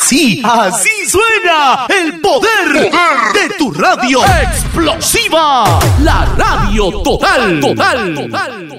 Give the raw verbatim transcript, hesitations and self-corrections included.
Así, así suena el poder, poder de tu radio explosiva. La radio total, total, total.